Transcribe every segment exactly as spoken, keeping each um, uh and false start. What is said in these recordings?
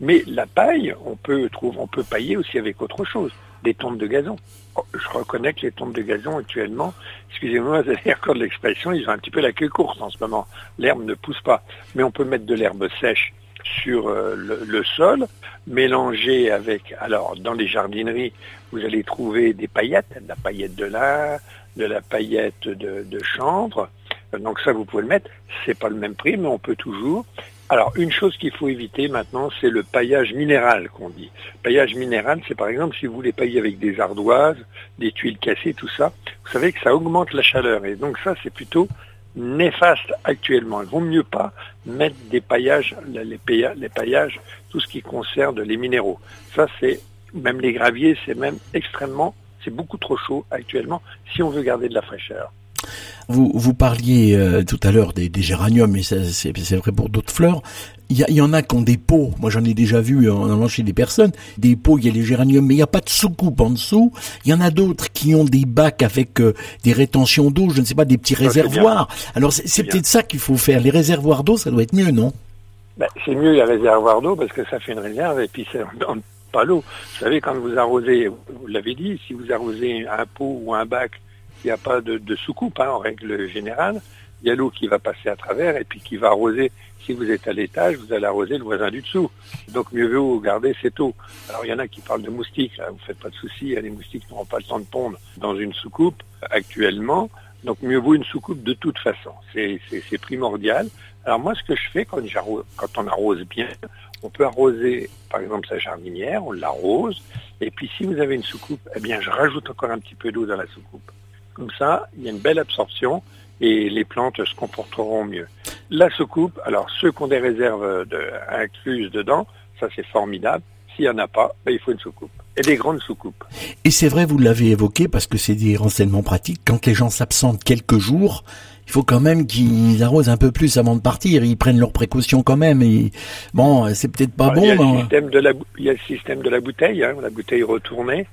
Mais la paille, on peut trouver, on peut pailler aussi avec autre chose, des tontes de gazon. Oh, je reconnais que les tontes de gazon actuellement, excusez-moi, vous avez encore de l'expression, ils ont un petit peu la queue courte en ce moment. L'herbe ne pousse pas. Mais on peut mettre de l'herbe sèche sur euh, le, le sol, mélanger avec, alors dans les jardineries, vous allez trouver des paillettes, de la paillette de lin, de la paillette de, de chanvre. Donc ça, vous pouvez le mettre. C'est pas le même prix, mais on peut toujours. Alors, une chose qu'il faut éviter maintenant, c'est le paillage minéral qu'on dit. Paillage minéral, c'est par exemple si vous voulez pailler avec des ardoises, des tuiles cassées, tout ça. Vous savez que ça augmente la chaleur. Et donc ça, c'est plutôt néfaste actuellement. Il vaut mieux pas mettre des paillages, les, paillages, les paillages, tout ce qui concerne les minéraux. Ça, c'est, même les graviers, c'est même extrêmement, c'est beaucoup trop chaud actuellement si on veut garder de la fraîcheur. Vous, vous parliez euh, tout à l'heure des, des géraniums, et ça, c'est, c'est vrai pour d'autres fleurs. Il y, a, il y en a qui ont des pots. Moi, j'en ai déjà vu en allant chez des personnes. Des pots, il y a les géraniums, mais il n'y a pas de soucoupe en dessous. Il y en a d'autres qui ont des bacs avec euh, des rétentions d'eau, je ne sais pas, des petits ça, réservoirs. Alors, c'est, c'est, c'est peut-être ça qu'il faut faire. Les réservoirs d'eau, ça doit être mieux, non? Ben, c'est mieux les réservoirs d'eau parce que ça fait une réserve et puis c'est pas l'eau. Vous savez, quand vous arrosez, vous l'avez dit, si vous arrosez un pot ou un bac, il n'y a pas de, de soucoupe, hein, en règle générale. Il y a l'eau qui va passer à travers et puis qui va arroser. Si vous êtes à l'étage, vous allez arroser le voisin du dessous. Donc mieux vaut garder cette eau. Alors il y en a qui parlent de moustiques, là, vous faites pas de soucis, les moustiques n'auront pas le temps de pondre dans une soucoupe actuellement. Donc mieux vaut une soucoupe de toute façon. C'est, c'est, c'est primordial. Alors moi ce que je fais quand, j'arrose, quand on arrose bien, on peut arroser par exemple sa jardinière, on l'arrose. Et puis si vous avez une soucoupe, eh bien je rajoute encore un petit peu d'eau dans la soucoupe. Comme ça, il y a une belle absorption et les plantes se comporteront mieux. La soucoupe, alors ceux qui ont des réserves de, incluses dedans, ça c'est formidable. S'il n'y en a pas, ben, il faut une soucoupe. Et des grandes soucoupes. Et c'est vrai, vous l'avez évoqué, parce que c'est des renseignements pratiques. Quand les gens s'absentent quelques jours, il faut quand même qu'ils arrosent un peu plus avant de partir. Ils prennent leurs précautions quand même. Et bon, c'est peut-être pas alors, bon. Il y a le système de la, il y a le système de la bouteille, hein, la bouteille retournée.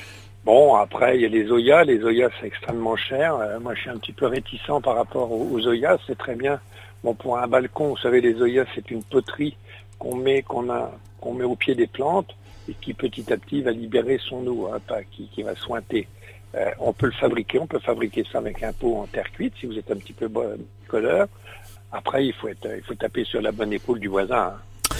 Bon, après, il y a les Zoya. Les Zoya, c'est extrêmement cher. Euh, moi, je suis un petit peu réticent par rapport aux, aux Zoya. C'est très bien. Bon, pour un balcon, vous savez, les Zoya, c'est une poterie qu'on met, qu'on a, qu'on met au pied des plantes et qui, petit à petit, va libérer son eau, hein, pas, qui, qui va sointer. Euh, on peut le fabriquer. On peut fabriquer ça avec un pot en terre cuite, si vous êtes un petit peu bricoleur. Après, il faut être, il faut taper sur la bonne épaule du voisin, hein.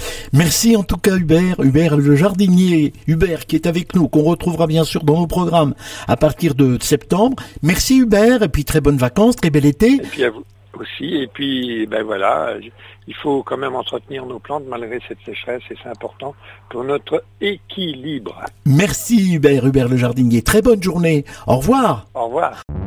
Merci en tout cas Hubert, Hubert le jardinier, Hubert qui est avec nous, qu'on retrouvera bien sûr dans nos programmes à partir de septembre. Merci Hubert, et puis très bonnes vacances, très bel été. Et puis à vous aussi, et puis ben voilà, il faut quand même entretenir nos plantes malgré cette sécheresse et c'est important pour notre équilibre. Merci Hubert, Hubert le jardinier, très bonne journée, au revoir. Au revoir.